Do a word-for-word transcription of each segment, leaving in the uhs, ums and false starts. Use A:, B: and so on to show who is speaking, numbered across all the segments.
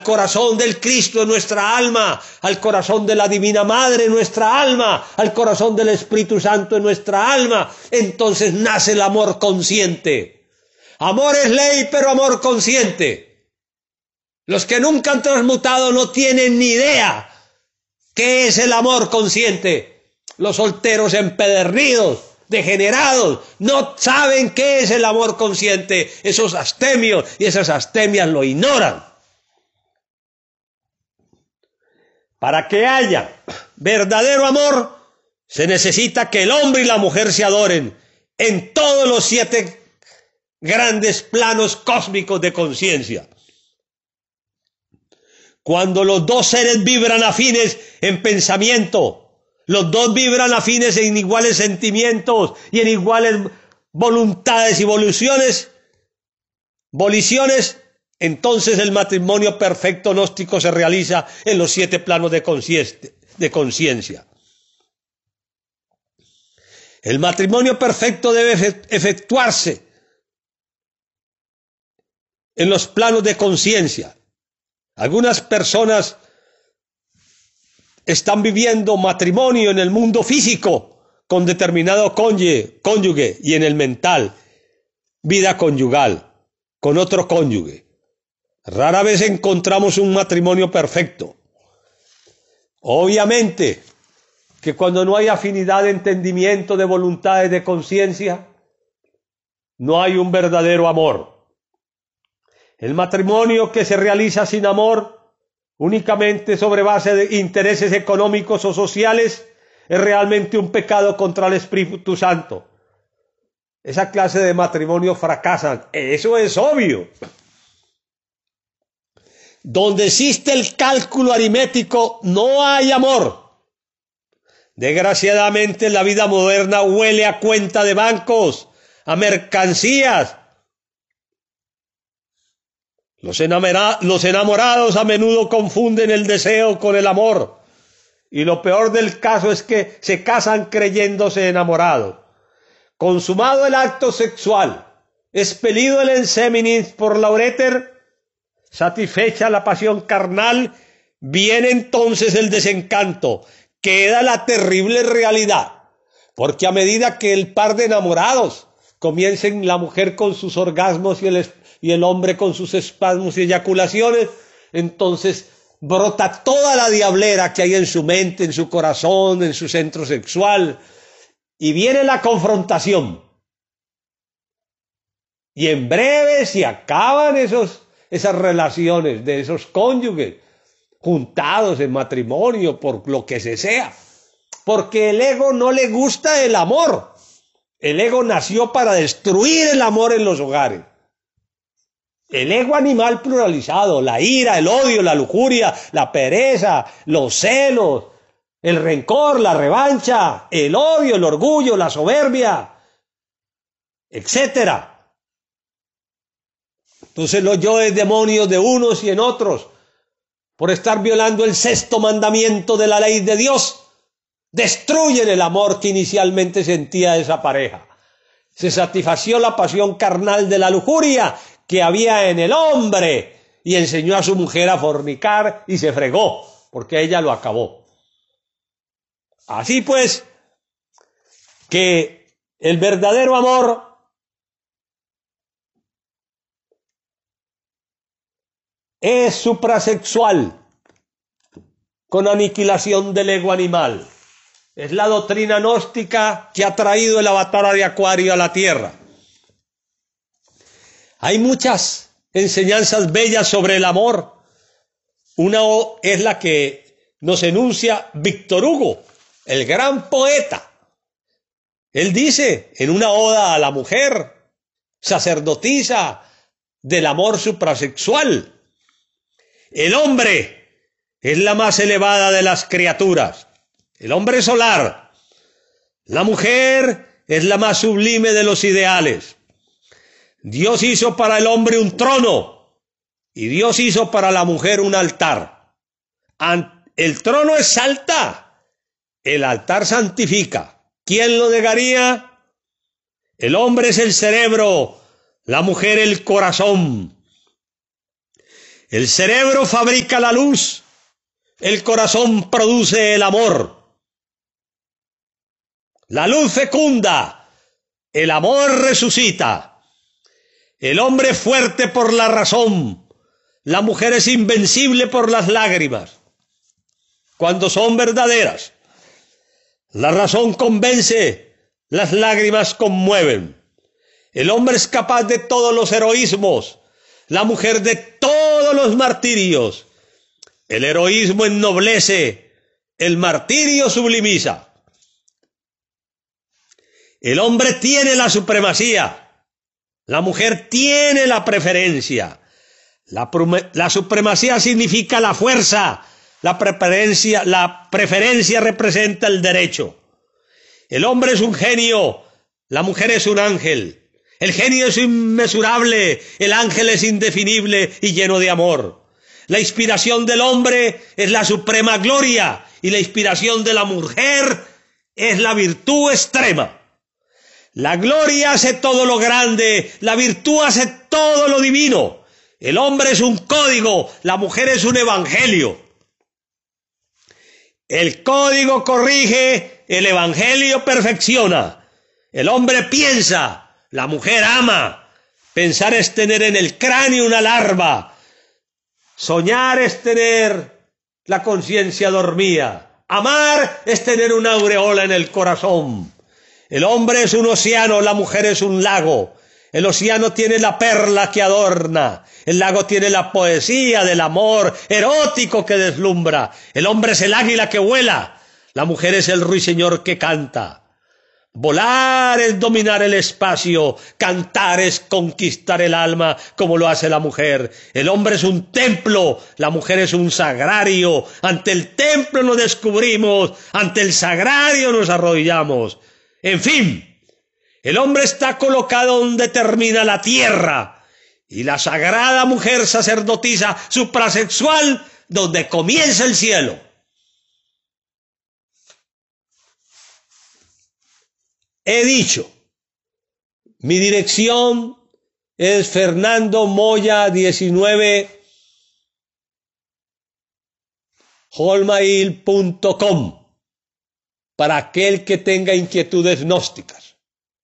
A: corazón del Cristo en nuestra alma, al corazón de la Divina Madre en nuestra alma, al corazón del Espíritu Santo en nuestra alma, entonces nace el amor consciente. Amor es ley, pero amor consciente. Los que nunca han transmutado no tienen ni idea qué es el amor consciente. Los solteros empedernidos, degenerados, no saben qué es el amor consciente. Esos astemios y esas astemias lo ignoran. Para que haya verdadero amor, se necesita que el hombre y la mujer se adoren en todos los siete grandes planos cósmicos de conciencia. Cuando los dos seres vibran afines en pensamiento, los dos vibran afines en iguales sentimientos y en iguales voluntades y voliciones, voliciones, entonces el matrimonio perfecto gnóstico se realiza en los siete planos de conciencia. El matrimonio perfecto debe efectuarse en los planos de conciencia. Algunas personas están viviendo matrimonio en el mundo físico con determinado cónyuge, cónyuge y en el mental, vida conyugal, con otro cónyuge. Rara vez encontramos un matrimonio perfecto. Obviamente que cuando no hay afinidad de entendimiento, de voluntades, de conciencia, no hay un verdadero amor. El matrimonio que se realiza sin amor, únicamente sobre base de intereses económicos o sociales, es realmente un pecado contra el Espíritu Santo. Esa clase de matrimonio fracasan. Eso es obvio. Donde existe el cálculo aritmético, no hay amor. Desgraciadamente, la vida moderna huele a cuenta de bancos, a mercancías. Los enamorados, los enamorados a menudo confunden el deseo con el amor. Y lo peor del caso es que se casan creyéndose enamorados. Consumado el acto sexual, expelido el enseminis por la uréter, satisfecha la pasión carnal, viene entonces el desencanto, queda la terrible realidad, porque a medida que el par de enamorados comiencen, la mujer con sus orgasmos y el, y el hombre con sus espasmos y eyaculaciones, entonces brota toda la diablera que hay en su mente, en su corazón, en su centro sexual, y viene la confrontación. Y en breve se acaban esos esas relaciones de esos cónyuges juntados en matrimonio por lo que se sea, porque el ego no le gusta el amor. El ego nació para destruir el amor en los hogares. El ego animal pluralizado, la ira, el odio, la lujuria, la pereza, los celos, el rencor, la revancha, el odio, el orgullo, la soberbia, etcétera. Entonces los yoes demonios de unos y en otros, por estar violando el sexto mandamiento de la ley de Dios, destruyen el amor que inicialmente sentía esa pareja. Se satisfació la pasión carnal de la lujuria que había en el hombre y enseñó a su mujer a fornicar y se fregó, porque ella lo acabó. Así pues, que el verdadero amor es suprasexual, con aniquilación del ego animal. Es la doctrina gnóstica que ha traído el avatar de Acuario a la Tierra. Hay muchas enseñanzas bellas sobre el amor. Una es la que nos enuncia Víctor Hugo, el gran poeta. Él dice en una oda a la mujer, sacerdotisa del amor suprasexual: el hombre es la más elevada de las criaturas, el hombre solar. La mujer es la más sublime de los ideales. Dios hizo para el hombre un trono y Dios hizo para la mujer un altar. El trono exalta, el altar santifica. ¿Quién lo negaría? El hombre es el cerebro, la mujer el corazón. El cerebro fabrica la luz, el corazón produce el amor. La luz fecunda, el amor resucita. El hombre es fuerte por la razón, la mujer es invencible por las lágrimas, cuando son verdaderas. La razón convence, las lágrimas conmueven. El hombre es capaz de todos los heroísmos, la mujer de todos los martirios. El heroísmo ennoblece, el martirio sublimiza. El hombre tiene la supremacía, la mujer tiene la preferencia. La, la supremacía significa la fuerza, la preferencia, la preferencia representa el derecho. El hombre es un genio, la mujer es un ángel. El genio es inmesurable, el ángel es indefinible y lleno de amor. La inspiración del hombre es la suprema gloria y la inspiración de la mujer es la virtud extrema. La gloria hace todo lo grande, la virtud hace todo lo divino. El hombre es un código, la mujer es un evangelio. El código corrige, el evangelio perfecciona. El hombre piensa, la mujer ama. Pensar es tener en el cráneo una larva. Soñar es tener la conciencia dormida. Amar es tener una aureola en el corazón. El hombre es un océano, la mujer es un lago. El océano tiene la perla que adorna. El lago tiene la poesía del amor erótico que deslumbra. El hombre es el águila que vuela. La mujer es el ruiseñor que canta. Volar es dominar el espacio. Cantar es conquistar el alma como lo hace la mujer. El hombre es un templo. La mujer es un sagrario. Ante el templo nos descubrimos. Ante el sagrario nos arrodillamos. En fin, el hombre está colocado donde termina la tierra y la sagrada mujer sacerdotisa suprasexual donde comienza el cielo. He dicho, mi dirección es Fernando Moya diecinueve hotmail punto com. Para aquel que tenga inquietudes gnósticas.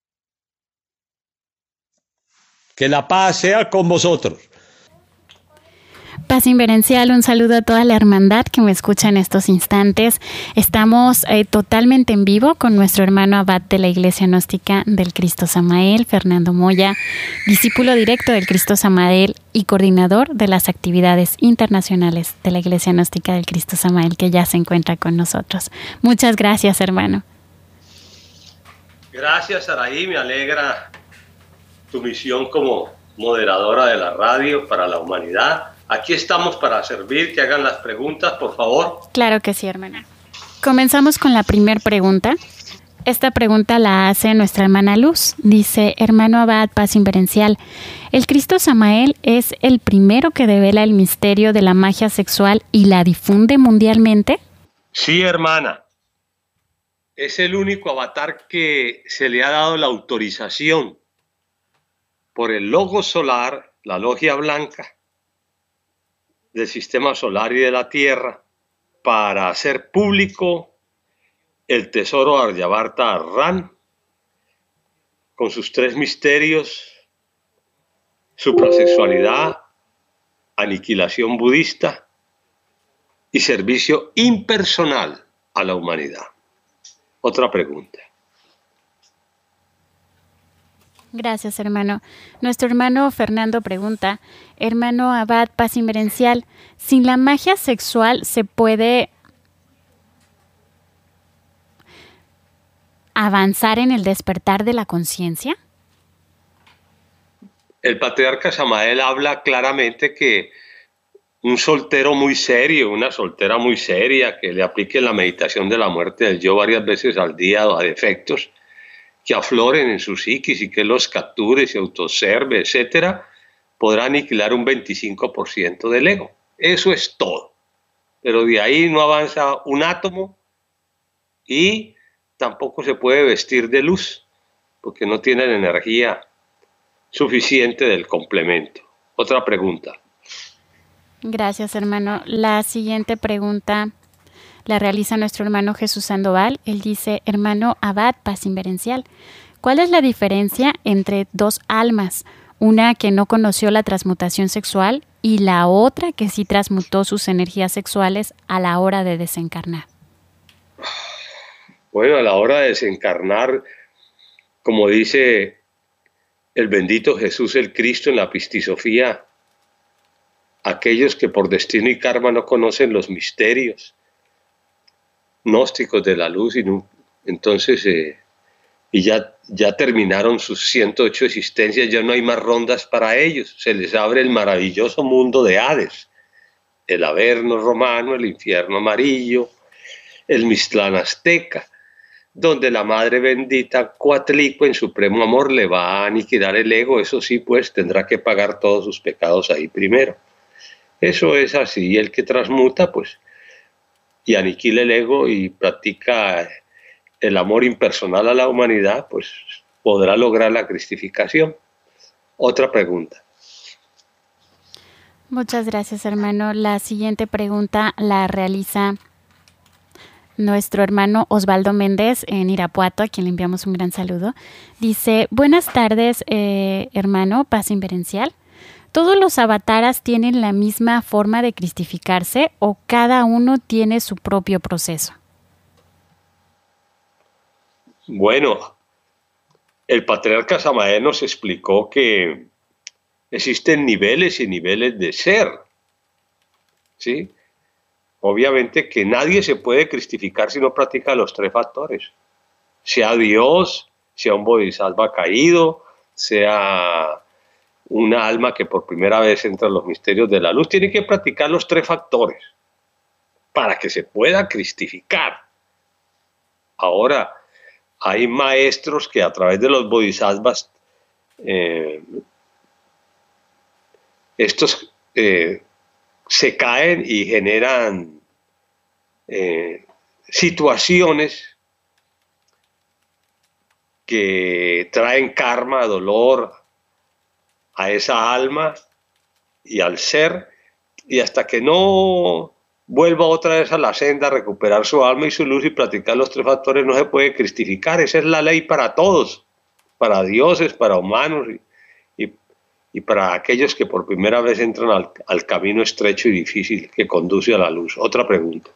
A: Que la paz sea con vosotros.
B: Paz inverencial, un saludo a toda la hermandad que me escucha en estos instantes. Estamos eh, totalmente en vivo con nuestro hermano abad de la Iglesia Gnóstica del Cristo Samael, Fernando Moya, discípulo directo del Cristo Samael y coordinador de las actividades internacionales de la Iglesia Gnóstica del Cristo Samael, que ya se encuentra con nosotros. Muchas gracias, hermano.
A: Gracias, Saraí, me alegra tu misión como moderadora de la radio para la humanidad. Aquí estamos para servir, que hagan las preguntas, por favor.
B: Claro que sí, hermana. Comenzamos con la primera pregunta. Esta pregunta la hace nuestra hermana Luz. Dice, hermano abad, paz inverencial, ¿el Cristo Samael es el primero que devela el misterio de la magia sexual y la difunde mundialmente?
A: Sí, hermana. Es el único avatar que se le ha dado la autorización por el Logos Solar, la Logia Blanca, del Sistema Solar y de la Tierra, para hacer público el tesoro Aryavarta Arran, con sus tres misterios: suprasexualidad, aniquilación budista y servicio impersonal a la humanidad. Otra pregunta.
B: Gracias, hermano. Nuestro hermano Fernando pregunta, hermano abad, paz inverencial, ¿sin la magia sexual se puede avanzar en el despertar de la conciencia?
A: El patriarca Samael habla claramente que un soltero muy serio, una soltera muy seria, que le aplique la meditación de la muerte del yo varias veces al día a defectos que afloren en su psiquis y que los capture, se autoobserve, etcétera, podrá aniquilar un veinticinco por ciento del ego. Eso es todo. Pero de ahí no avanza un átomo y tampoco se puede vestir de luz, porque no tiene la energía suficiente del complemento. Otra pregunta.
B: Gracias, hermano. La siguiente pregunta la realiza nuestro hermano Jesús Sandoval. Él dice, hermano Abad, paz inverencial, ¿cuál es la diferencia entre dos almas? Una que no conoció la transmutación sexual y la otra que sí transmutó sus energías sexuales a la hora de desencarnar.
A: Bueno, a la hora de desencarnar, como dice el bendito Jesús el Cristo en la Pistisofía, aquellos que por destino y karma no conocen los misterios gnósticos de la luz, y no, entonces, eh, y ya, ya terminaron sus ciento ocho existencias, ya no hay más rondas para ellos, se les abre el maravilloso mundo de Hades, el Averno romano, el infierno amarillo, el Mixtlán azteca, donde la Madre Bendita Coatlicue en supremo amor le va a aniquilar el ego. Eso sí, pues tendrá que pagar todos sus pecados ahí primero. Eso es así, y el que transmuta, pues, y aniquila el ego y practica el amor impersonal a la humanidad, pues podrá lograr la cristificación. Otra pregunta.
B: Muchas gracias, hermano. La siguiente pregunta la realiza nuestro hermano Osvaldo Méndez en Irapuato, a quien le enviamos un gran saludo. Dice, buenas tardes, eh, hermano, paz inverencial. ¿Todos los avataras tienen la misma forma de cristificarse o cada uno tiene su propio proceso?
A: Bueno, el patriarca Samael nos explicó que existen niveles y niveles de ser, ¿sí? Obviamente que nadie se puede cristificar si no practica los tres factores. Sea Dios, sea un bodhisattva caído, sea una alma que por primera vez entra en los misterios de la luz, tiene que practicar los tres factores para que se pueda cristificar. Ahora, hay maestros que a través de los bodhisattvas, eh, estos eh, se caen y generan eh, situaciones que traen karma, dolor a esa alma y al ser, y hasta que no vuelva otra vez a la senda a recuperar su alma y su luz y practicar los tres factores, no se puede cristificar. Esa es la ley para todos, para dioses, para humanos y, y, y para aquellos que por primera vez entran al, al camino estrecho y difícil que conduce a la luz. Otra pregunta.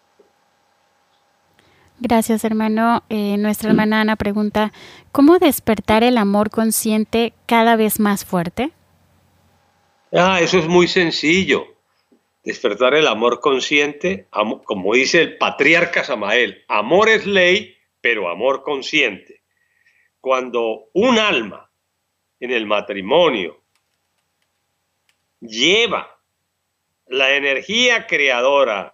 B: Gracias, hermano. Eh, nuestra hermana Ana pregunta, ¿cómo despertar el amor consciente cada vez más fuerte?
A: Ah, eso es muy sencillo. Despertar el amor consciente, am- como dice el patriarca Samael, amor es ley, pero amor consciente. Cuando un alma en el matrimonio lleva la energía creadora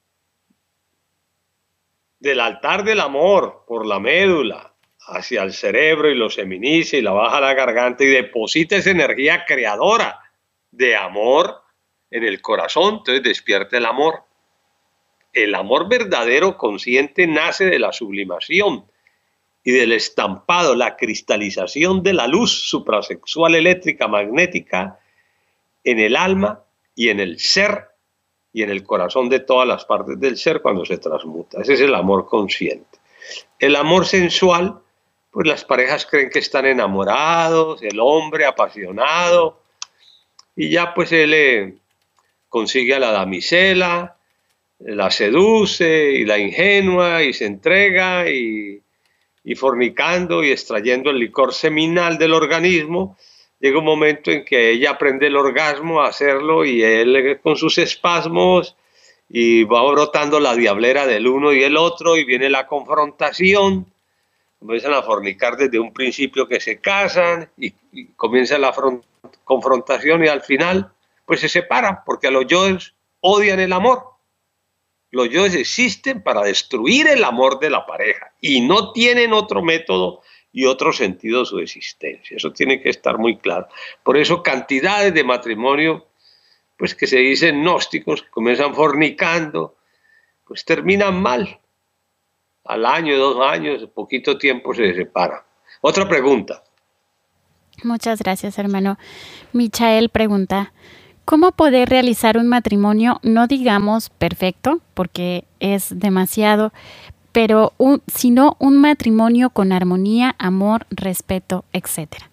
A: del altar del amor por la médula hacia el cerebro y lo seminiza y la baja a la garganta y deposita esa energía creadora de amor en el corazón, entonces despierta el amor. El amor verdadero consciente nace de la sublimación y del estampado, la cristalización de la luz suprasexual eléctrica magnética en el alma y en el ser y en el corazón de todas las partes del ser cuando se transmuta. Ese es el amor consciente. El amor sensual, pues las parejas creen que están enamorados, el hombre apasionado, y ya pues él eh, consigue a la damisela, la seduce y la ingenua y se entrega y, y fornicando y extrayendo el licor seminal del organismo, llega un momento en que ella aprende el orgasmo a hacerlo y él con sus espasmos y va brotando la diablera del uno y el otro y viene la confrontación, comienzan a fornicar desde un principio que se casan y, y comienza la confrontación y al final pues se separan porque a los yoes odian el amor. Los yoes existen para destruir el amor de la pareja y no tienen otro método y otro sentido de su existencia. Eso tiene que estar muy claro. Por eso cantidades de matrimonio, pues que se dicen gnósticos, que comienzan fornicando, pues terminan mal. Al año, dos años, poquito tiempo se separan. Otra pregunta.
B: Muchas gracias, hermano. Michael pregunta, ¿Cómo poder realizar un matrimonio, no digamos perfecto, porque es demasiado, pero un, sino un matrimonio con armonía, amor, respeto, etcétera?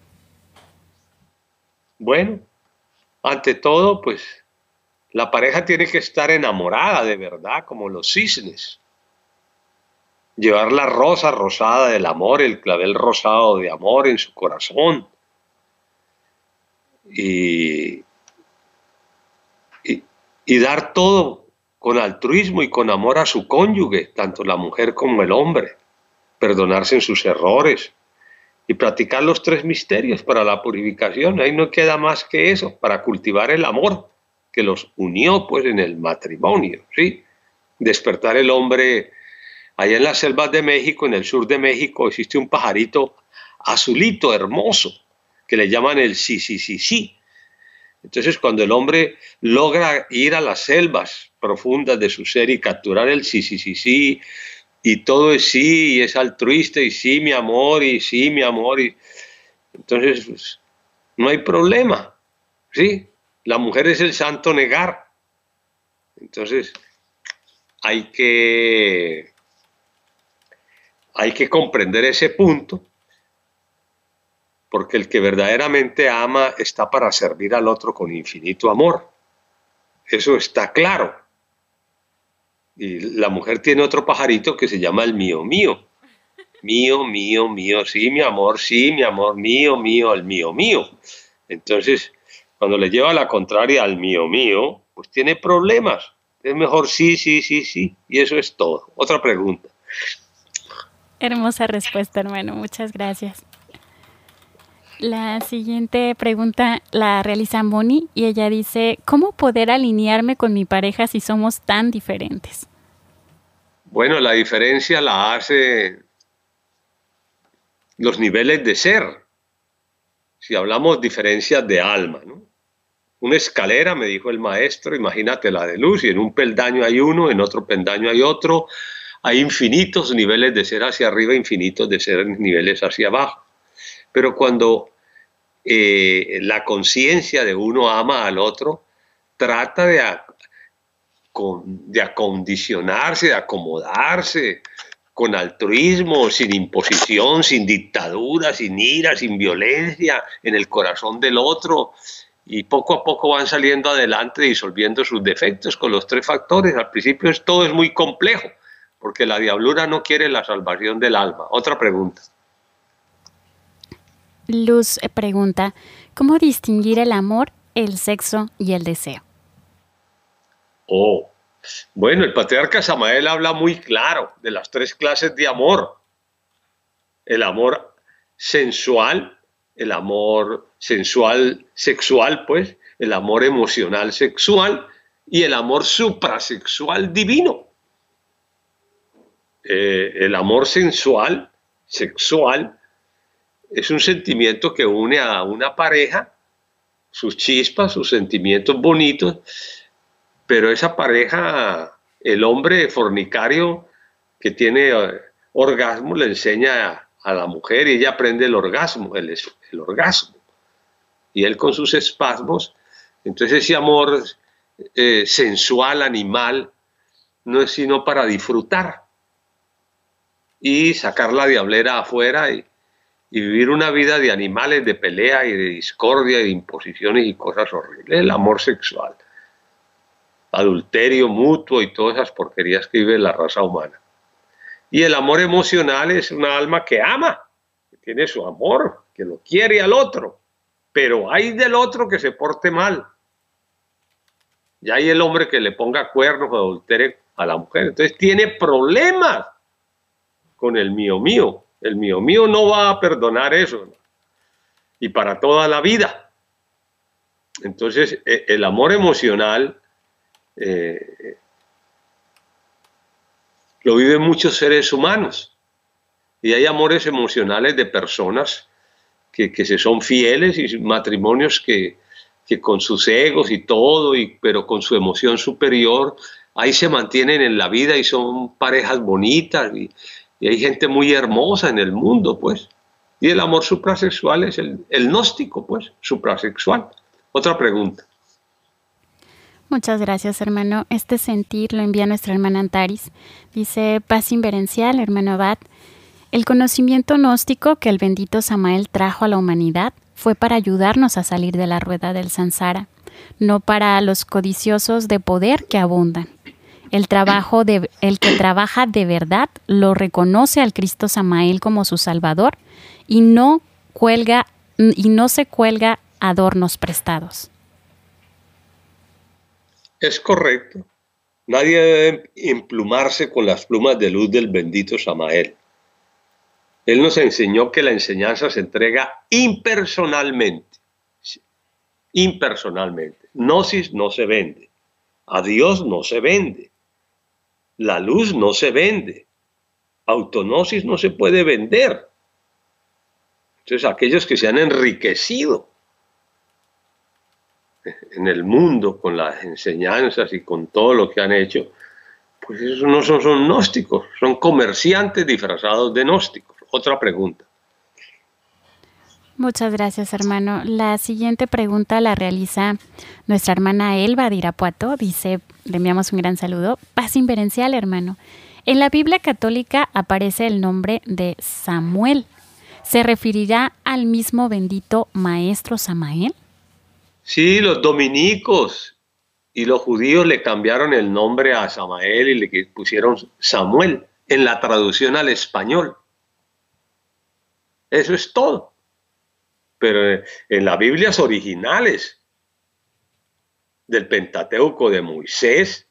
A: Bueno, ante todo, pues la pareja tiene que estar enamorada de verdad, como los cisnes. Llevar la rosa rosada del amor, el clavel rosado de amor en su corazón. Y, y, y dar todo con altruismo y con amor a su cónyuge, tanto la mujer como el hombre. Perdonarse en sus errores y practicar los tres misterios para la purificación. Ahí no queda más que eso, para cultivar el amor que los unió pues en el matrimonio, ¿sí? Despertar el hombre. Allá en las selvas de México, en el sur de México, existe un pajarito azulito, hermoso, que le llaman el sí, sí, sí, sí. Entonces, cuando el hombre logra ir a las selvas profundas de su ser y capturar el sí, sí, sí, sí, y todo es sí, y es altruista, y sí, mi amor, y sí, mi amor, y entonces pues, no hay problema, ¿sí? La mujer es el santo negar. Entonces, hay que... Hay que comprender ese punto, porque el que verdaderamente ama está para servir al otro con infinito amor. Eso está claro. Y la mujer tiene otro pajarito que se llama el mío, mío. Mío, mío, mío, sí, mi amor, sí, mi amor, mío, mío, el mío, mío. Entonces, cuando le lleva la contraria al mío, mío, pues tiene problemas. Es mejor sí, sí, sí, sí. Y eso es todo. Otra pregunta.
B: Hermosa respuesta, hermano. Muchas gracias. La siguiente pregunta la realiza Moni y ella dice, ¿cómo poder alinearme con mi pareja si somos tan diferentes?
A: Bueno, la diferencia la hace los niveles de ser. Si hablamos diferencias de alma, ¿no? Una escalera, me dijo el maestro, imagínate la de luz, y en un peldaño hay uno, en otro peldaño hay otro. Hay infinitos niveles de ser hacia arriba, infinitos de ser niveles hacia abajo. Pero cuando eh, la conciencia de uno ama al otro, trata de, de acondicionarse, de acomodarse con altruismo, sin imposición, sin dictadura, sin ira, sin violencia en el corazón del otro. Y poco a poco van saliendo adelante disolviendo sus defectos con los tres factores. Al principio es, todo es muy complejo, porque la diablura no quiere la salvación del alma. Otra pregunta.
B: Luz pregunta, ¿cómo distinguir el amor, el sexo y el deseo?
A: Oh, bueno, el patriarca Samael habla muy claro de las tres clases de amor. El amor sensual, el amor sensual sexual, pues, el amor emocional sexual y el amor suprasexual divino. Eh, el amor sensual, sexual, es un sentimiento que une a una pareja, sus chispas, sus sentimientos bonitos, pero esa pareja, el hombre fornicario que tiene eh, orgasmo, le enseña a, a la mujer y ella aprende el orgasmo, el, el orgasmo. Y él con sus espasmos, entonces ese amor eh, sensual, animal, no es sino para disfrutar y sacar la diablera afuera y, y vivir una vida de animales, de pelea y de discordia y de imposiciones y cosas horribles. El amor sexual, adulterio mutuo y todas esas porquerías que vive la raza humana. Y el amor emocional es una alma que ama, que tiene su amor, que lo quiere al otro, pero hay del otro que se porte mal. Y hay el hombre que le ponga cuernos o adultere a la mujer. Entonces tiene problemas con el mío mío. El mío mío no va a perdonar eso, ¿no? Y para toda la vida. Entonces el amor emocional eh, lo viven muchos seres humanos. Y hay amores emocionales de personas que, que se son fieles y matrimonios que, que con sus egos y todo, y, pero con su emoción superior, ahí se mantienen en la vida y son parejas bonitas y, y hay gente muy hermosa en el mundo, pues. Y el amor suprasexual es el, el gnóstico, pues, suprasexual. Otra pregunta.
B: Muchas gracias, hermano. Este sentir lo envía nuestra hermana Antaris. Dice, paz inverencial, hermano Abad. El conocimiento gnóstico que el bendito Samael trajo a la humanidad fue para ayudarnos a salir de la rueda del samsara, no para los codiciosos de poder que abundan. El, trabajo de, el que trabaja de verdad lo reconoce al Cristo Samael como su Salvador y no cuelga y no se cuelga adornos prestados.
A: Es correcto. Nadie debe emplumarse con las plumas de luz del bendito Samael. Él nos enseñó que la enseñanza se entrega impersonalmente. Impersonalmente. Gnosis no se vende. A Dios no se vende. La luz no se vende. Autognosis no se puede vender. Entonces, aquellos que se han enriquecido en el mundo con las enseñanzas y con todo lo que han hecho, pues esos no son, son gnósticos, son comerciantes disfrazados de gnósticos. Otra pregunta.
B: Muchas gracias, hermano. La siguiente pregunta la realiza nuestra hermana Elba de Irapuato. Dice, le enviamos un gran saludo. Paz inverencial, hermano. En la Biblia católica aparece el nombre de Samuel. ¿Se referirá al mismo bendito maestro Samael?
A: Sí, los dominicos y los judíos le cambiaron el nombre a Samael y le pusieron Samuel en la traducción al español. Eso es todo. Pero en las Biblias originales del Pentateuco de Moisés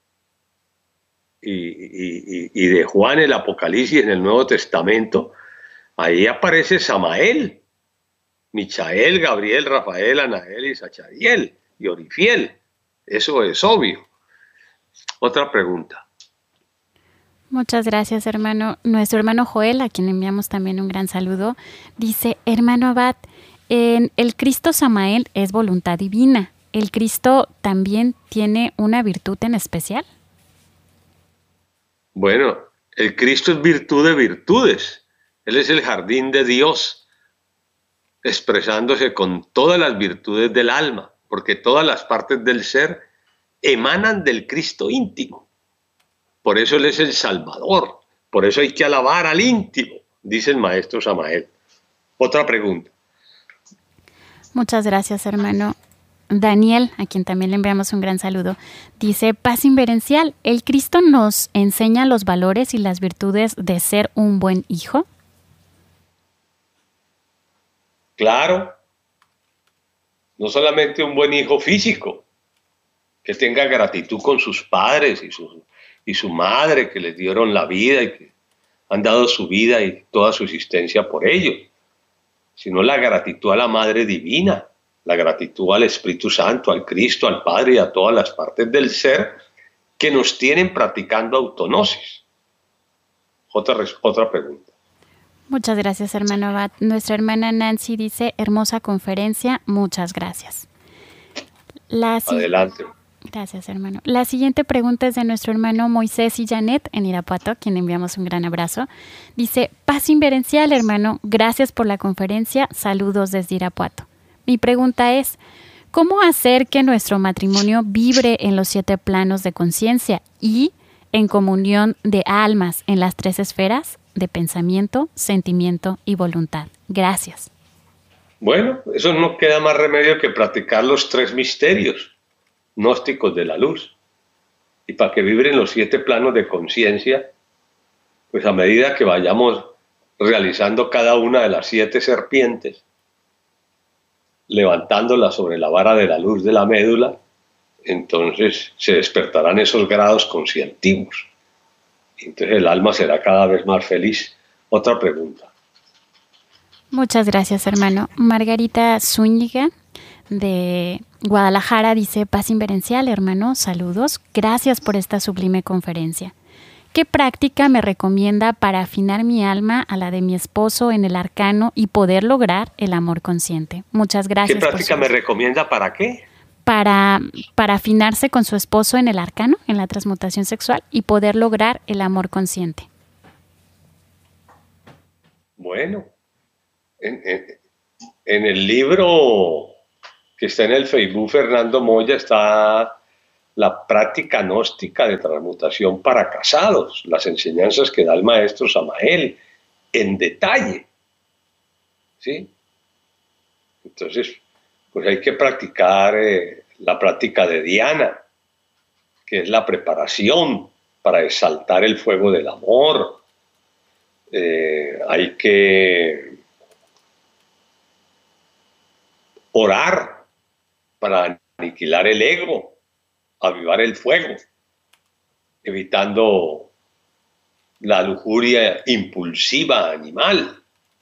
A: y, y, y de Juan el Apocalipsis en el Nuevo Testamento, ahí aparece Samael, Michael, Gabriel, Rafael, Anael y Sachariel y Orifiel. Eso es obvio. Otra pregunta.
B: Muchas gracias, hermano. Nuestro hermano Joel, a quien enviamos también un gran saludo, dice, hermano Abad, en el Cristo Samael es voluntad divina. ¿El Cristo también tiene una virtud en especial?
A: Bueno, el Cristo es virtud de virtudes. Él es el jardín de Dios, expresándose con todas las virtudes del alma, porque todas las partes del ser emanan del Cristo íntimo. Por eso Él es el Salvador, por eso hay que alabar al íntimo, dice el maestro Samael. Otra pregunta.
B: Muchas gracias, hermano. Daniel, a quien también le enviamos un gran saludo, dice, paz inverencial, ¿el Cristo nos enseña los valores y las virtudes de ser un buen hijo?
A: Claro, no solamente un buen hijo físico, que tenga gratitud con sus padres y su, y su madre, que les dieron la vida y que han dado su vida y toda su existencia por ellos, sino la gratitud a la Madre Divina, la gratitud al Espíritu Santo, al Cristo, al Padre y a todas las partes del ser que nos tienen practicando autognosis. Otra, otra pregunta.
B: Muchas gracias, hermano Abad. Nuestra hermana Nancy dice, hermosa conferencia, muchas gracias. La si-
A: Adelante.
B: Gracias, hermano. La siguiente pregunta es de nuestro hermano Moisés y Janet en Irapuato, a quien enviamos un gran abrazo. Dice, paz inverencial, hermano, gracias por la conferencia, saludos desde Irapuato. Mi pregunta es, ¿cómo hacer que nuestro matrimonio vibre en los siete planos de conciencia y en comunión de almas en las tres esferas de pensamiento, sentimiento y voluntad? Gracias.
A: Bueno, eso no queda más remedio que practicar los tres misterios gnósticos de la luz. Y para que vibren los siete planos de conciencia, pues a medida que vayamos realizando cada una de las siete serpientes, levantándola sobre la vara de la luz de la médula, entonces se despertarán esos grados conscientivos. Entonces el alma será cada vez más feliz. Otra pregunta.
B: Muchas gracias, hermano. Margarita Zúñiga, de Guadalajara, dice, paz inverencial, hermano, saludos. Gracias por esta sublime conferencia. ¿Qué práctica me recomienda para afinar mi alma a la de mi esposo en el arcano y poder lograr el amor consciente? Muchas gracias.
A: ¿Qué práctica me recomienda para qué?
B: Para, para afinarse con su esposo en el arcano, en la transmutación sexual, y poder lograr el amor consciente.
A: Bueno, en, en, en el libro que está en el Facebook, Fernando Moya, está la práctica gnóstica de transmutación para casados, las enseñanzas que da el maestro Samael en detalle, ¿sí? Entonces, pues hay que practicar eh, la práctica de Diana, que es la preparación para exaltar el fuego del amor. Eh, hay que orar para aniquilar el ego, avivar el fuego, evitando la lujuria impulsiva animal.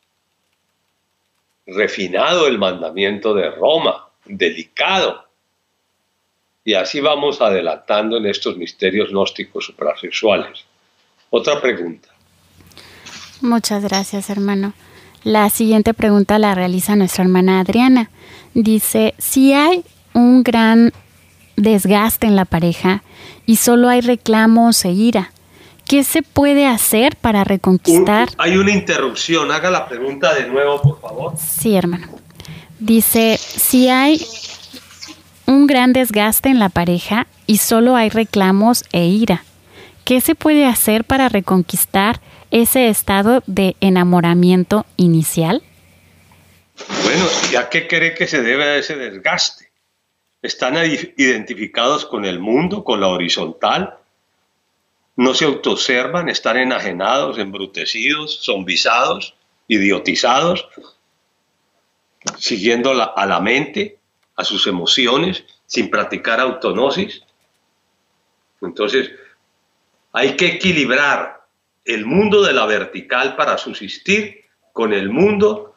A: Refinado el mandamiento de Roma, delicado. Y así vamos adelantando en estos misterios gnósticos suprasexuales. Otra pregunta.
B: Muchas gracias, hermano. La siguiente pregunta la realiza nuestra hermana Adriana. Dice, si hay un gran desgaste en la pareja y solo hay reclamos e ira, ¿qué se puede hacer para reconquistar?
A: Un, hay una interrupción. Haga la pregunta de nuevo, por favor.
B: Sí, hermano. Dice, si hay un gran desgaste en la pareja y solo hay reclamos e ira, ¿qué se puede hacer para reconquistar ese estado de enamoramiento inicial?
A: Bueno, ¿y a qué cree que se debe a ese desgaste? ¿Están identificados con el mundo, con la horizontal? ¿No se autoobservan? ¿Están enajenados, embrutecidos, zombizados, idiotizados, siguiendo la, a la mente, a sus emociones, sin practicar autognosis? Entonces, hay que equilibrar el mundo de la vertical para subsistir con el mundo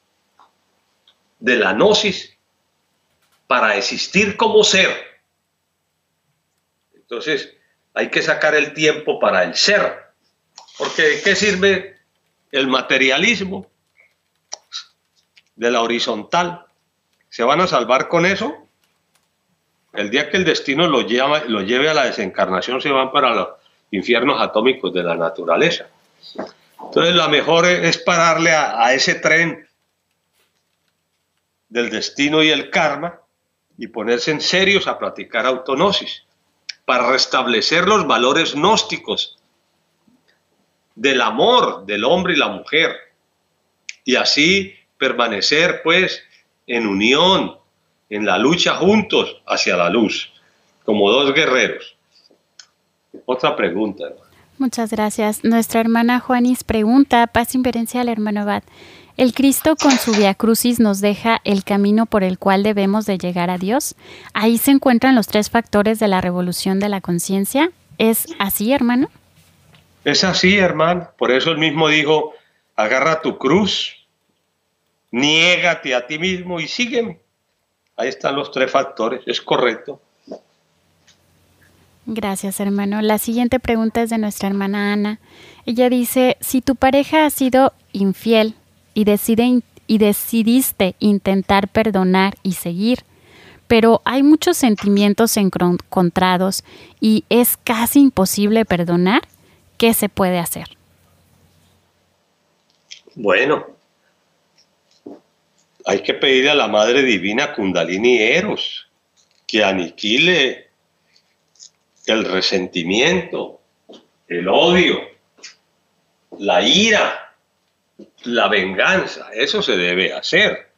A: de la gnosis para existir como ser. Entonces, hay que sacar el tiempo para el ser, porque ¿de qué sirve el materialismo de la horizontal? ¿Se van a salvar con eso? El día que el destino lo, lleva, lo lleve a la desencarnación, se van para los infiernos atómicos de la naturaleza. Entonces, la mejor es pararle a, a ese tren del destino y el karma y ponerse en serios a practicar autognosis para restablecer los valores gnósticos del amor del hombre y la mujer y así permanecer pues en unión, en la lucha juntos hacia la luz, como dos guerreros. Otra pregunta, hermano.
B: Muchas gracias. Nuestra hermana Juanis pregunta, paz inverencial, hermano Abad. ¿El Cristo con su Vía Crucis nos deja el camino por el cual debemos de llegar a Dios? Ahí se encuentran los tres factores de la revolución de la conciencia. ¿Es así, hermano?
A: Es así, hermano. Por eso él mismo dijo, agarra tu cruz, niégate a ti mismo y sígueme. Ahí están los tres factores, es correcto.
B: Gracias, hermano. La siguiente pregunta es de nuestra hermana Ana. Ella dice, si tu pareja ha sido infiel y, decide, y decidiste intentar perdonar y seguir, pero hay muchos sentimientos encontrados y es casi imposible perdonar, ¿qué se puede hacer?
A: Bueno, hay que pedirle a la Madre Divina Kundalini Eros que aniquile el resentimiento, el odio, la ira, la venganza. Eso se debe hacer.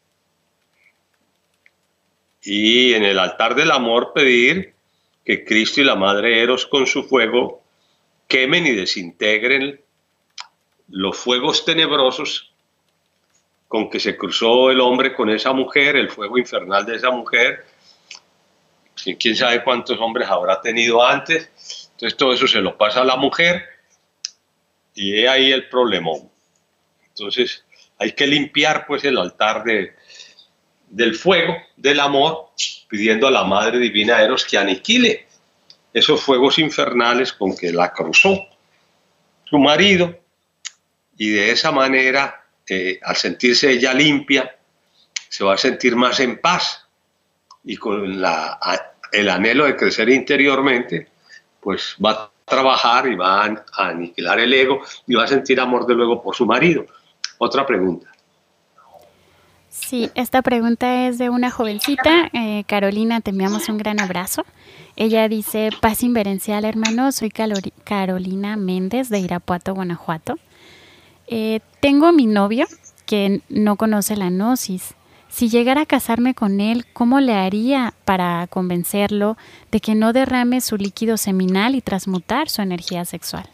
A: Y en el altar del amor pedir que Cristo y la Madre Eros con su fuego quemen y desintegren los fuegos tenebrosos con que se cruzó el hombre con esa mujer, el fuego infernal de esa mujer. Y quién sabe cuántos hombres habrá tenido antes. Entonces todo eso se lo pasa a la mujer y es ahí el problemón. Entonces hay que limpiar pues el altar de, del fuego, del amor, pidiendo a la Madre Divina Eros que aniquile esos fuegos infernales con que la cruzó su marido, y de esa manera, eh, al sentirse ella limpia, se va a sentir más en paz y con la, el anhelo de crecer interiormente, pues va a trabajar y va a, a aniquilar el ego y va a sentir amor de luego por su marido. Otra pregunta.
B: Sí, esta pregunta es de una jovencita. Eh, Carolina, te enviamos un gran abrazo. Ella dice, paz inverencial, hermano, soy Calori- Carolina Méndez de Irapuato, Guanajuato. Eh, tengo a mi novio que no conoce la gnosis. Si llegara a casarme con él, ¿cómo le haría para convencerlo de que no derrame su líquido seminal y transmutar su energía sexual?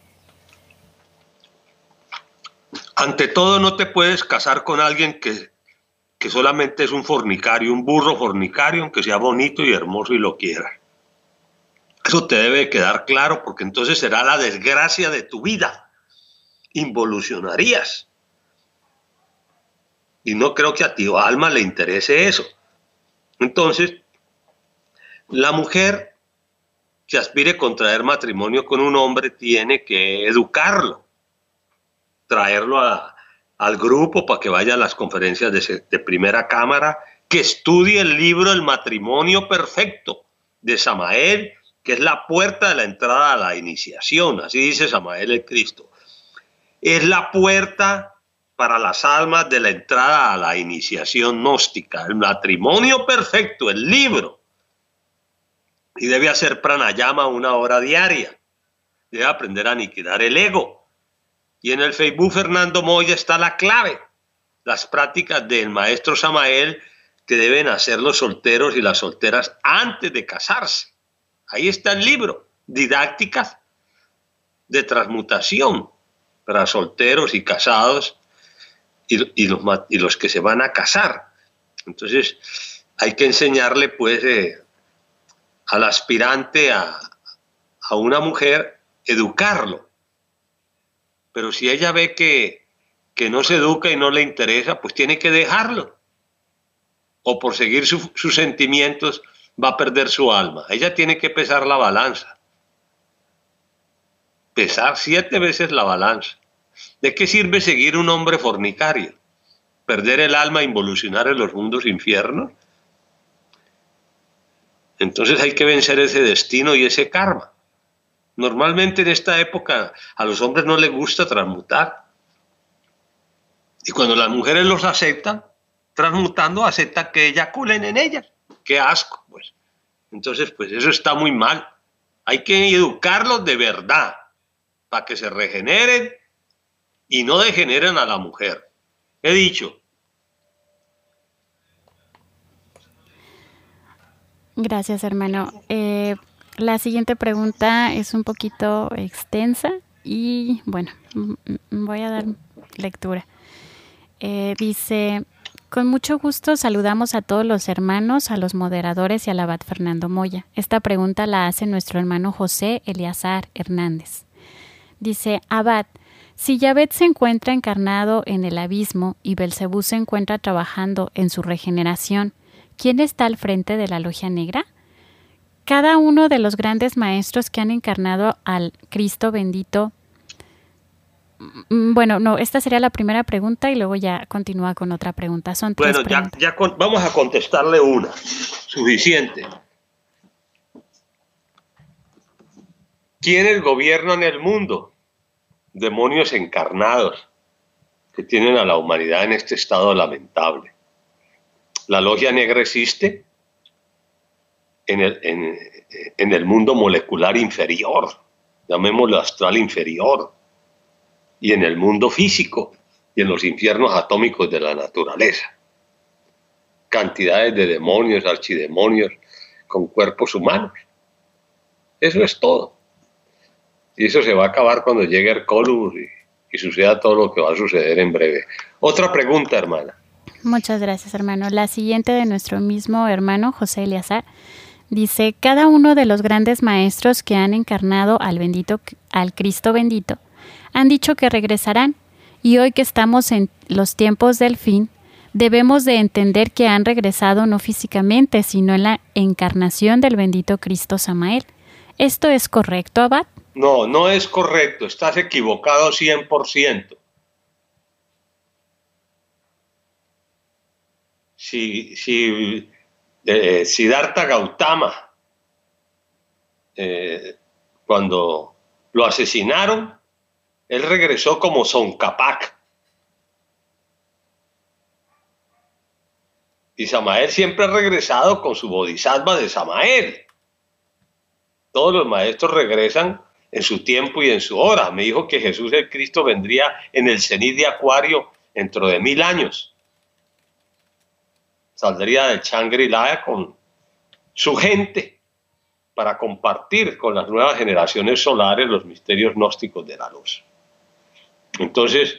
A: Ante todo, no te puedes casar con alguien que, que solamente es un fornicario, un burro fornicario, aunque sea bonito y hermoso y lo quiera. Eso te debe quedar claro, porque entonces será la desgracia de tu vida. Involucionarías. Y no creo que a ti o a Alma le interese eso. Entonces, la mujer que aspire a contraer matrimonio con un hombre tiene que educarlo, traerlo a, al grupo para que vaya a las conferencias de, de primera cámara, que estudie el libro El matrimonio perfecto de Samael, que es la puerta de la entrada a la iniciación, así dice Samael el Cristo. Es la puerta para las almas de la entrada a la iniciación gnóstica, el matrimonio perfecto, el libro. Y debe hacer pranayama una hora diaria. Debe aprender a aniquilar el ego. Y en el Facebook Fernando Moya está la clave. Las prácticas del maestro Samael que deben hacer los solteros y las solteras antes de casarse. Ahí está el libro. Didácticas de transmutación para solteros y casados y, y, los, y los que se van a casar. Entonces hay que enseñarle pues eh, al aspirante a, a una mujer, educarlo. Pero si ella ve que, que no se educa y no le interesa, pues tiene que dejarlo. O por seguir su, sus sentimientos va a perder su alma. Ella tiene que pesar la balanza. Pesar siete veces la balanza. ¿De qué sirve seguir un hombre fornicario? ¿Perder el alma e involucionar en los mundos infiernos? Entonces hay que vencer ese destino y ese karma. Normalmente en esta época a los hombres no les gusta transmutar. Y cuando las mujeres los aceptan, transmutando, aceptan que eyaculen en ellas. ¡Qué asco! Pues. Entonces, pues eso está muy mal. Hay que educarlos de verdad para que se regeneren y no degeneren a la mujer. He dicho.
B: Gracias, hermano. Eh, la siguiente pregunta es un poquito extensa y, bueno, voy a dar lectura. Eh, dice, con mucho gusto saludamos a todos los hermanos, a los moderadores y al abad Fernando Moya. Esta pregunta la hace nuestro hermano José Eleazar Hernández. Dice, abad, si Yahvé se encuentra encarnado en el abismo y Belcebú se encuentra trabajando en su regeneración, ¿quién está al frente de la logia negra? Cada uno de los grandes maestros que han encarnado al Cristo bendito. Bueno, no, esta sería la primera pregunta y luego ya continúa con otra pregunta. Son tres
A: bueno,
B: preguntas.
A: ya, ya con, vamos a contestarle una. Suficiente. ¿Quiénes gobiernan el mundo? Demonios encarnados que tienen a la humanidad en este estado lamentable. La logia negra existe en el, en, en el mundo molecular inferior, llamémoslo astral inferior, y en el mundo físico y en los infiernos atómicos de la naturaleza. Cantidades de demonios, archidemonios con cuerpos humanos. Eso es todo. Y eso se va a acabar cuando llegue Hercólogos y, y suceda todo lo que va a suceder en breve. Otra pregunta, hermana.
B: Muchas gracias, hermano. La siguiente de nuestro mismo hermano, José Eleazar, dice, cada uno de los grandes maestros que han encarnado al bendito, al Cristo bendito, han dicho que regresarán, y hoy que estamos en los tiempos del fin, debemos de entender que han regresado no físicamente, sino en la encarnación del bendito Cristo Samael. ¿Esto es correcto, abad?
A: No, no es correcto. Estás equivocado cien por ciento. Si, si eh, Siddhartha Gautama, eh, cuando lo asesinaron, él regresó como Tsongkhapa. Y Samael siempre ha regresado con su bodhisattva de Samael. Todos los maestros regresan en su tiempo y en su hora. Me dijo que Jesús el Cristo vendría en el cenit de Acuario dentro de mil años. Saldría del Shangri-La con su gente para compartir con las nuevas generaciones solares los misterios gnósticos de la luz. Entonces,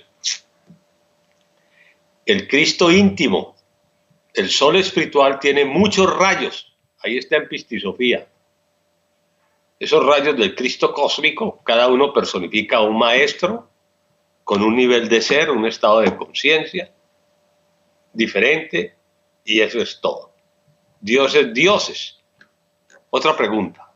A: el Cristo íntimo, el sol espiritual, tiene muchos rayos. Ahí está en Pistisofía. Esos rayos del Cristo cósmico, cada uno personifica a un maestro con un nivel de ser, un estado de conciencia diferente, y eso es todo. Dioses, dioses. Otra pregunta.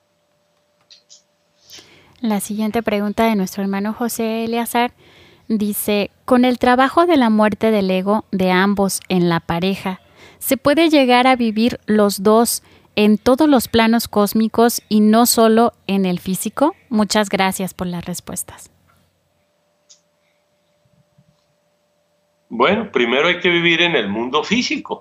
B: La siguiente pregunta de nuestro hermano José Eleazar dice: con el trabajo de la muerte del ego de ambos en la pareja, ¿se puede llegar a vivir los dos en todos los planos cósmicos y no solo en el físico? Muchas gracias por las respuestas.
A: Bueno, primero hay que vivir en el mundo físico,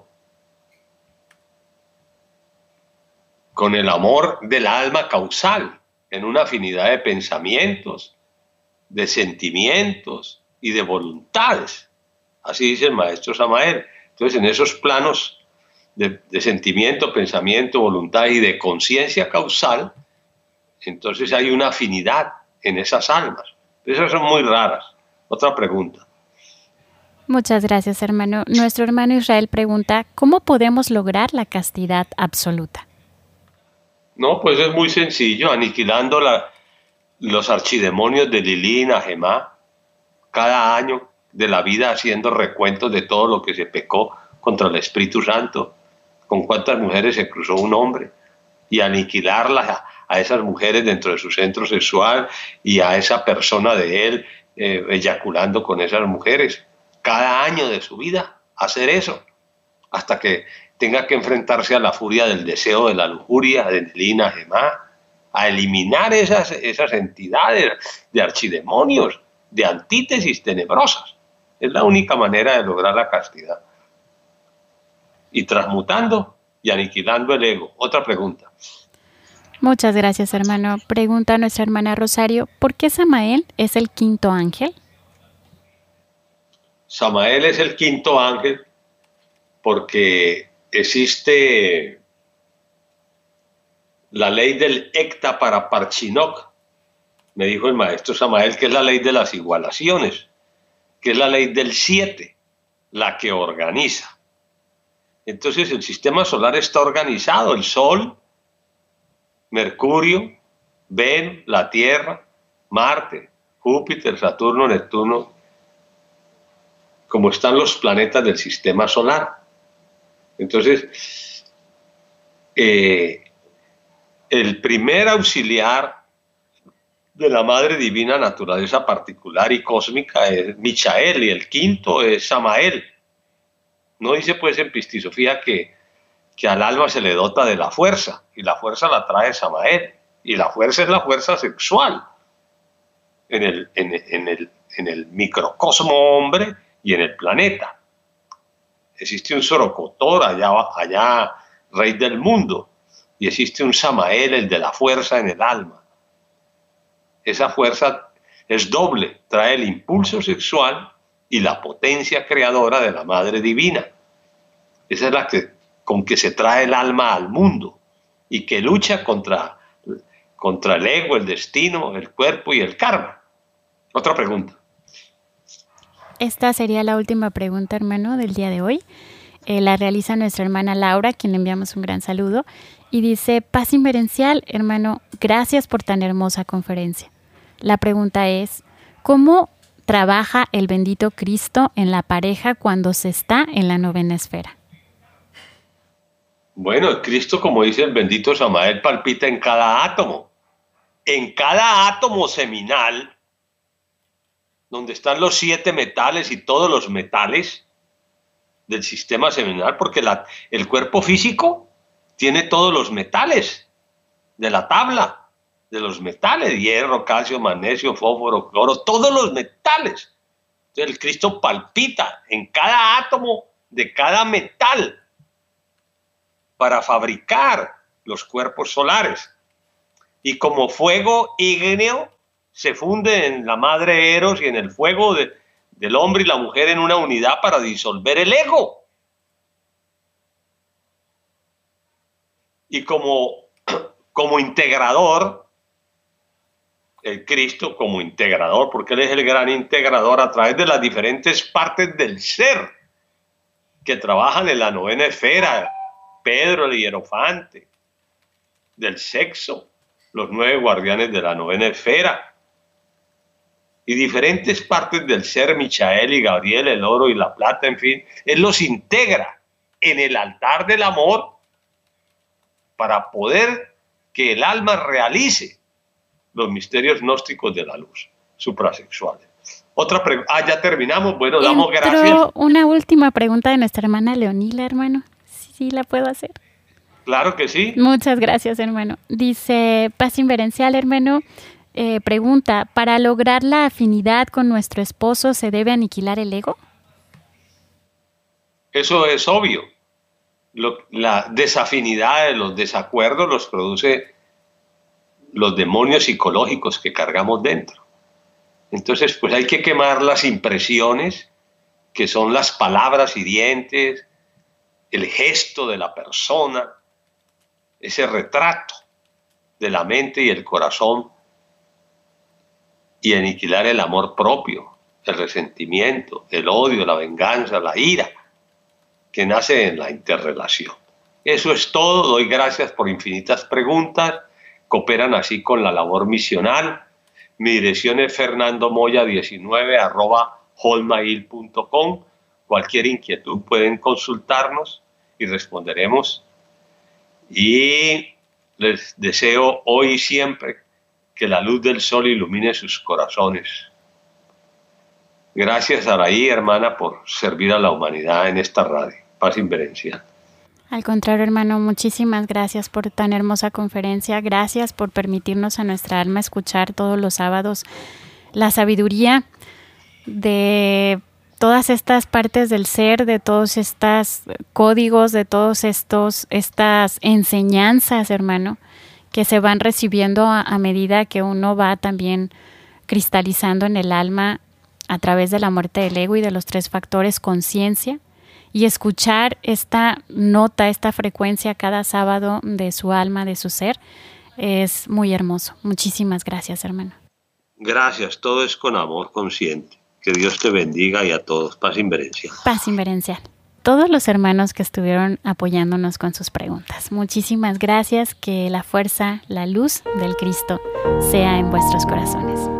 A: con el amor del alma causal, en una afinidad de pensamientos, de sentimientos y de voluntades. Así dice el maestro Samael. Entonces, en esos planos de, de sentimiento, pensamiento, voluntad y de conciencia causal, entonces hay una afinidad en esas almas. Esas son muy raras. Otra pregunta.
B: Muchas gracias, hermano. Nuestro hermano Israel pregunta: ¿cómo podemos lograr la castidad absoluta?
A: No, pues es muy sencillo, aniquilando la, los archidemonios de Lilí y Najemá, cada año de la vida haciendo recuentos de todo lo que se pecó contra el Espíritu Santo, con cuántas mujeres se cruzó un hombre, y aniquilarlas a, a esas mujeres dentro de su centro sexual y a esa persona de él eh, eyaculando con esas mujeres. Cada año de su vida hacer eso, hasta que tenga que enfrentarse a la furia del deseo, de la lujuria, de Lilí y Najemá, a eliminar esas, esas entidades de archidemonios, de antítesis tenebrosas. Es la única manera de lograr la castidad. Y transmutando y aniquilando el ego. Otra pregunta.
B: Muchas gracias, hermano. Pregunta nuestra hermana Rosario: ¿por qué Samael es el quinto ángel?
A: Samael es el quinto ángel porque existe la ley del Ecta para Parchinok, me dijo el maestro Samael, que es la ley de las igualaciones, que es la ley del siete, la que organiza. Entonces el sistema solar está organizado: el Sol, Mercurio, Venus, la Tierra, Marte, Júpiter, Saturno, Neptuno, como están los planetas del sistema solar. Entonces, eh, el primer auxiliar de la Madre Divina Naturaleza particular y cósmica es Michael, y el quinto es Samael. No dice pues en Pistisofía que, que al alma se le dota de la fuerza, y la fuerza la trae Samael, y la fuerza es la fuerza sexual en el, en, en el, en el microcosmo hombre y en el planeta. Existe un Sorocotor allá, allá, rey del mundo, y existe un Samael, el de la fuerza en el alma. Esa fuerza es doble, trae el impulso sexual y la potencia creadora de la Madre Divina. Esa es la que, con que se trae el alma al mundo y que lucha contra, contra el ego, el destino, el cuerpo y el karma. Otra pregunta.
B: Esta sería la última pregunta, hermano, del día de hoy. Eh, la realiza nuestra hermana Laura, a quien le enviamos un gran saludo. Y dice: paz inverencial, hermano, gracias por tan hermosa conferencia. La pregunta es: ¿cómo trabaja el bendito Cristo en la pareja cuando se está en la novena esfera?
A: Bueno, el Cristo, como dice el bendito Samael, palpita en cada átomo. En cada átomo seminal, donde están los siete metales y todos los metales del sistema seminal, porque la, el cuerpo físico tiene todos los metales de la tabla, de los metales: hierro, calcio, magnesio, fósforo, cloro, todos los metales. Entonces el Cristo palpita en cada átomo de cada metal para fabricar los cuerpos solares. Y como fuego ígneo se funde en la madre Eros y en el fuego de, del hombre y la mujer en una unidad para disolver el ego. Y como, como integrador, el Cristo como integrador, porque Él es el gran integrador a través de las diferentes partes del ser que trabajan en la novena esfera, Pedro el hierofante, del sexo, los nueve guardianes de la novena esfera, y diferentes partes del ser, Michael y Gabriel, el oro y la plata, en fin, Él los integra en el altar del amor para poder que el alma realice los misterios gnósticos de la luz, suprasexuales. Otra pregunta. Ah, ya terminamos. Bueno, damos
B: Entró
A: gracias.
B: Una última pregunta de nuestra hermana Leonila, hermano. Sí, sí, la puedo hacer.
A: Claro que sí.
B: Muchas gracias, hermano. Dice Paz Inverencial, hermano, eh, pregunta, ¿para lograr la afinidad con nuestro esposo se debe aniquilar el ego?
A: Eso es obvio. Lo, la desafinidad, los desacuerdos los produce los demonios psicológicos que cargamos dentro. Entonces, pues hay que quemar las impresiones, que son las palabras hirientes, el gesto de la persona, ese retrato de la mente y el corazón, y aniquilar el amor propio, el resentimiento, el odio, la venganza, la ira, que nace en la interrelación. Eso es todo. Doy gracias por infinitas preguntas. Cooperan así con la labor misional. Mi dirección es fernando moya diecinueve arroba hotmail punto com. Cualquier inquietud pueden consultarnos y responderemos. Y les deseo hoy y siempre que la luz del sol ilumine sus corazones. Gracias, Araí, hermana, por servir a la humanidad en esta radio. Paz Inverencial.
B: Al contrario, hermano, muchísimas gracias por tan hermosa conferencia. Gracias por permitirnos a nuestra alma escuchar todos los sábados la sabiduría de todas estas partes del ser, de todos estos códigos, de todos estos estas enseñanzas, hermano, que se van recibiendo a, a medida que uno va también cristalizando en el alma a través de la muerte del ego y de los tres factores conciencia. Y escuchar esta nota, esta frecuencia cada sábado de su alma, de su ser, es muy hermoso. Muchísimas gracias, hermano.
A: Gracias, todo es con amor consciente. Que Dios te bendiga y a todos. Paz Inverencial.
B: Paz Inverencial. Todos los hermanos que estuvieron apoyándonos con sus preguntas. Muchísimas gracias. Que la fuerza, la luz del Cristo sea en vuestros corazones.